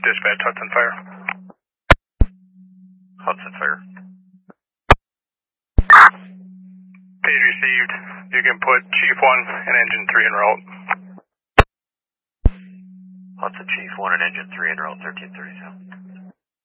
Dispatch, Hudson Fire. Hudson Fire. Page received. You can put Chief 1 and Engine 3 en route. Hudson Chief 1 and Engine 3 en route, 1337.